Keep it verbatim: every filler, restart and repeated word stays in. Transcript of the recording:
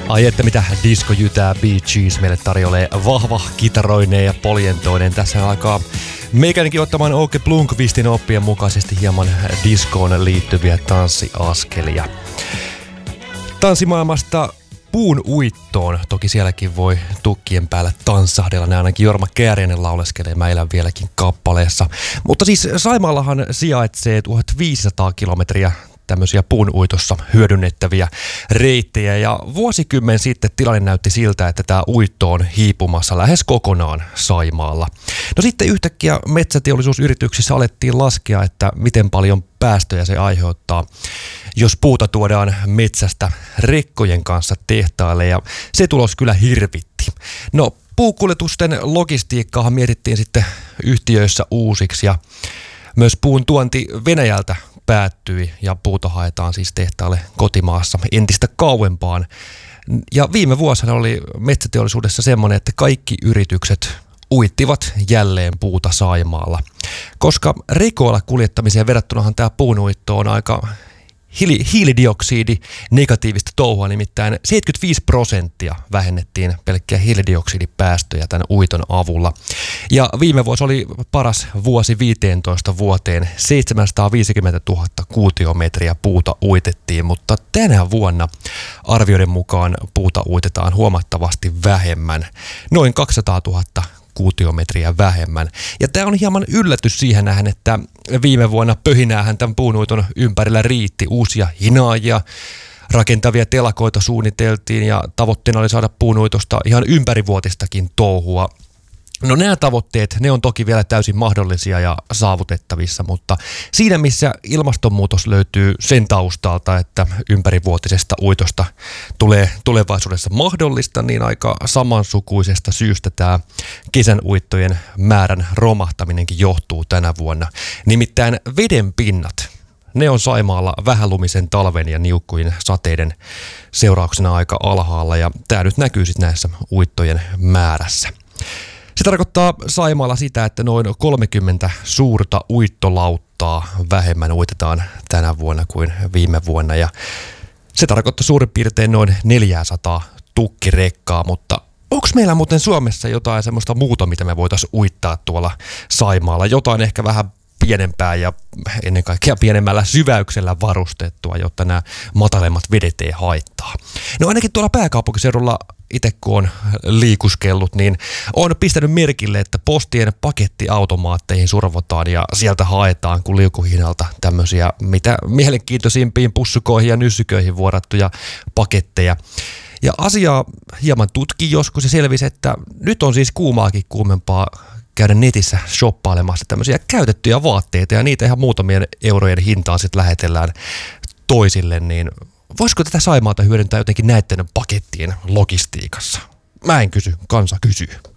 Ai että mitä disco jytää Bee Gees meille tarjoilee vahva kitaroineen ja poljentoinen. Tässä alkaa meikänikin ottamaan Åke Blomqvistin oppien mukaisesti hieman diskoon liittyviä tanssiaskelia. Tanssimaailmasta puun uittoon. Toki sielläkin voi tukkien päällä tanssahdella. Ne ainakin Jorma Kääriäinen lauleskelee Mä elän vieläkin kappaleessa. Mutta siis Saimaallahan sijaitsee tuhatviisisataa kilometriä tämmöisiä puun uitossa hyödynnettäviä reittejä. Ja vuosikymmen sitten tilanne näytti siltä, että tämä uitto on hiipumassa lähes kokonaan Saimaalla. No sitten yhtäkkiä metsäteollisuusyrityksissä alettiin laskea, että miten paljon päästöjä se aiheuttaa, jos puuta tuodaan metsästä rekkojen kanssa tehtaalle, ja se tulos kyllä hirvitti. No, puukuljetusten logistiikkaahan mietittiin sitten yhtiöissä uusiksi, ja myös puun tuonti Venäjältä päättyi, ja puuta haetaan siis tehtaalle kotimaassa entistä kauempaan. Ja viime vuosina oli metsäteollisuudessa semmoinen, että kaikki yritykset uittivat jälleen puuta Saimaalla. Koska rekoilla kuljettamiseen verrattunahan tämä puunuitto on aika hiili- hiilidioksidi negatiivista touhua, nimittäin seitsemänkymmentäviisi prosenttia vähennettiin pelkkiä hiilidioksidipäästöjä tämän uiton avulla. Ja viime vuosi oli paras vuosi viisitoista vuoteen, seitsemänsataaviisikymmentätuhatta kuutiometriä puuta uitettiin, mutta tänä vuonna arvioiden mukaan puuta uitetaan huomattavasti vähemmän, noin kaksisataatuhatta kuutiometriä vähemmän. Ja tämä on hieman yllätys siihen nähden, että viime vuonna pöhinäähän tämän puunuiton ympärillä riitti. Uusia hinaajia, rakentavia telakoita suunniteltiin ja tavoitteena oli saada puunuitosta ihan ympärivuotistakin touhua. No nämä tavoitteet, ne on toki vielä täysin mahdollisia ja saavutettavissa, mutta siinä missä ilmastonmuutos löytyy sen taustalta, että ympärivuotisesta uitosta tulee tulevaisuudessa mahdollista, niin aika samansukuisesta syystä tämä kesän uittojen määrän romahtaminenkin johtuu tänä vuonna. Nimittäin veden pinnat, ne on Saimaalla vähälumisen talven ja niukkujen sateiden seurauksena aika alhaalla, ja tämä nyt näkyy sitten näissä uittojen määrässä. Se tarkoittaa Saimaalla sitä, että noin kolmekymmentä suurta uittolauttaa vähemmän uitetaan tänä vuonna kuin viime vuonna, ja se tarkoittaa suurin piirtein noin neljäsataa tukkirekkaa, mutta onko meillä muuten Suomessa jotain semmoista muuta, mitä me voitaisiin uittaa tuolla Saimaalla? Jotain ehkä vähän pienempää ja ennen kaikkea pienemmällä syväyksellä varustettua, jotta nämä matalemmat vedet ei haittaa. No ainakin tuolla pääkaupunkiseudulla itse kun on liikuskellut, niin on pistänyt merkille, että postien pakettiautomaatteihin survotaan ja sieltä haetaan kun liukuhihnalta tämmöisiä mitä mielenkiintoisimpiin pussukoihin ja nyssyköihin vuorattuja paketteja. Ja asiaa hieman tutki joskus ja selvisi, että nyt on siis kuumaakin kuumempaa käydä netissä shoppailemassa tämmöisiä käytettyjä vaatteita ja niitä ihan muutamien eurojen hintaan sitten lähetellään toisille, niin voisiko tätä Saimaata hyödyntää jotenkin näiden pakettien logistiikassa? Mä en kysy, kansa kysyy.